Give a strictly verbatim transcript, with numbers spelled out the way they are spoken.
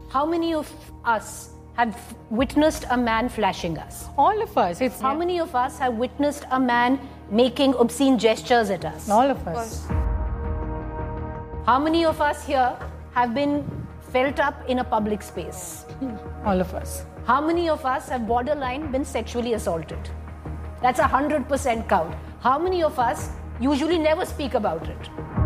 How many of us have witnessed a man flashing us? All of us. It's How many of us have witnessed a man making obscene gestures at us? All of us. How many of us here have been felt up in a public space? All of us. How many of us have borderline been sexually assaulted? That's a hundred percent count. How many of us usually never speak about it?